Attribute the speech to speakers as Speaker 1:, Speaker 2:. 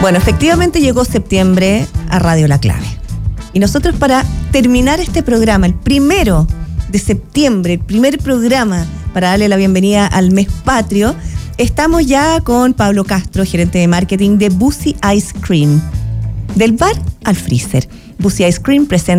Speaker 1: Bueno, efectivamente llegó septiembre a Radio La Clave. Y nosotros, para terminar este programa, el 1 de septiembre, el primer programa para darle la bienvenida al mes patrio, estamos ya con Pablo Castro, gerente de marketing de Busy Ice Cream. Del bar al freezer. Busy Ice Cream presenta